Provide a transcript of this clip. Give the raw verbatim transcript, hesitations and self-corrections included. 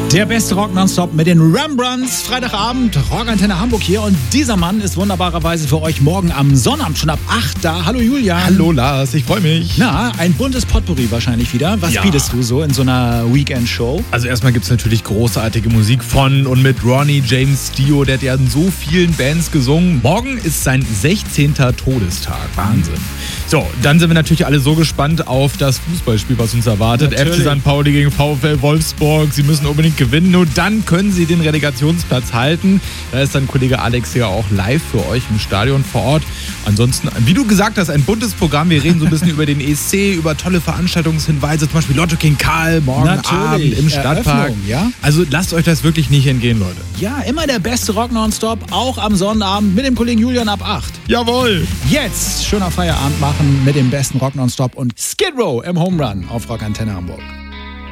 Der beste Rock nonstop mit den Rembrandts. Freitagabend, Rockantenne Hamburg hier. Und dieser Mann ist wunderbarerweise für euch morgen am Sonnabend schon ab acht da. Hallo Julian. Hallo Lars, ich freue mich. Na, ein buntes Potpourri wahrscheinlich wieder. Was Ja. bietest du so in so einer Weekend-Show? Also erstmal gibt es natürlich großartige Musik von und mit Ronnie James Dio. Der hat ja in so vielen Bands gesungen. Morgen ist sein sechzehnter Todestag. Wahnsinn. So, dann sind wir natürlich alle so gespannt auf das Fußballspiel, was uns erwartet. F C Natürlich. Sankt Pauli gegen VfL Wolfsburg. Sie müssen unbedingt gewinnen. Nur dann können sie den Relegationsplatz halten. Da ist dann Kollege Alex ja auch live für euch im Stadion vor Ort. Ansonsten, wie du gesagt hast, ein buntes Programm. Wir reden so ein bisschen über den E S C, über tolle Veranstaltungshinweise, zum Beispiel Lotto King Karl morgen Natürlich. Abend im Stadtpark. Eröffnung, ja? Also lasst euch das wirklich nicht entgehen, Leute. Ja, immer der beste Rock nonstop, auch am Sonnabend mit dem Kollegen Julian ab acht. Jawohl! Jetzt schöner Feierabend machen mit dem besten Rock nonstop und Skid Row im Home Run auf Rockantenne Hamburg.